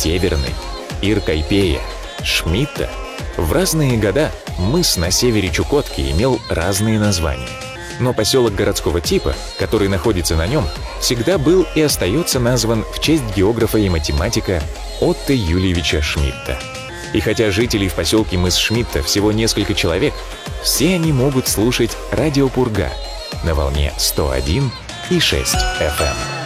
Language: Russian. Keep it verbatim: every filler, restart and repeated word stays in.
Северный, Иркайпея, Шмидта. В разные года мыс на севере Чукотки имел разные названия. Но поселок городского типа, который находится на нем, всегда был и остается назван в честь географа и математика Отто Юльевича Шмидта. И хотя жителей в поселке мыс Шмидта всего несколько человек, все они могут слушать радио Пурга на волне сто один и шесть эф эм.